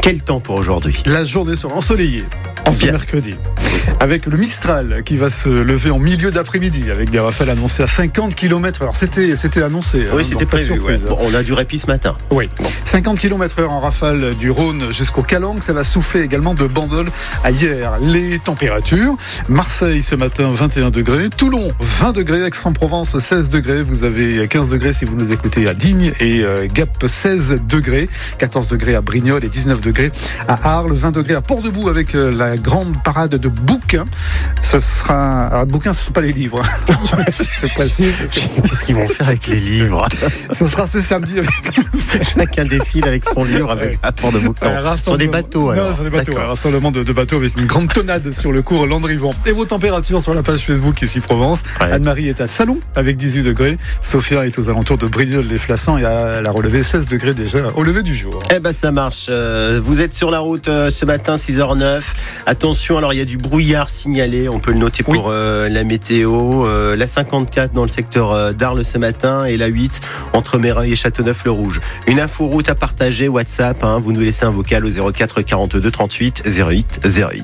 Quel temps pour aujourd'hui? La journée sera ensoleillée en ce mercredi, avec le Mistral qui va se lever en milieu d'après-midi, avec des rafales annoncées à 50 km/h. C'était annoncé. Oui, c'était prévu. Ouais. Bon, on a du répit ce matin. Oui, 50 km/h en rafale du Rhône jusqu'au Calanque. Ça va souffler également de Bandol à hier. Les températures: Marseille ce matin 21 degrés, Toulon 20 degrés, Aix-en-Provence 16 degrés, vous avez 15 degrés si vous nous écoutez à Digne, et Gap 16 degrés, 14 degrés à Brignoles et 19 degrés à Arles, 20 degrés à Port-Debout avec la grande parade de bouquins. Ce sera... Alors, bouquins, ce ne sont pas les livres. Je précise. Qu'est-ce qu'ils vont faire avec les livres? Ce sera ce samedi. Chacun défile avec son livre avec un port de bouquins. Ce sont des bateaux. Alors. Non, ce sont des bateaux. Un rassemblement de bateaux avec une grande tonnade sur le cours Landrivon. Et vos températures sur la page Facebook ici Provence. Ouais. Anne-Marie est à Salon avec 18 degrés. Sophia est aux alentours de Brignoles-les-Flassans et elle a relevé 16 degrés déjà au lever du jour. Eh ben ça marche. Vous êtes sur la route ce matin 6h09. Attention, alors il y a du brouillard signalé, on peut le noter pour la météo. La 54 dans le secteur d'Arles ce matin et la 8 entre Méreuil et Châteauneuf-le-Rouge. Une info route à partager, WhatsApp, vous nous laissez un vocal au 04 42 38 08 08.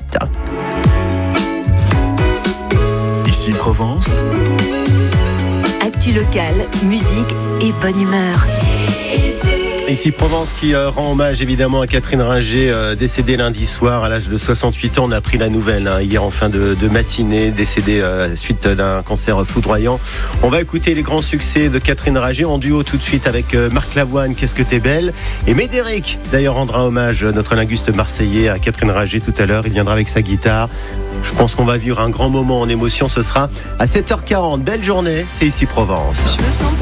Ici Provence. Actu locale, musique et bonne humeur. Ici Provence qui rend hommage évidemment à Catherine Ringer, décédée lundi soir à l'âge de 68 ans. On a appris la nouvelle hier en fin de matinée, décédée suite d'un cancer foudroyant. On va écouter les grands succès de Catherine Ringer en duo tout de suite avec Marc Lavoine, Qu'est-ce que t'es belle. Et Médéric d'ailleurs rendra hommage, notre linguiste marseillais, à Catherine Ringer tout à l'heure. Il viendra avec sa guitare. Je pense qu'on va vivre un grand moment en émotion. Ce sera à 7h40. Belle journée, c'est ici Provence. Je me sens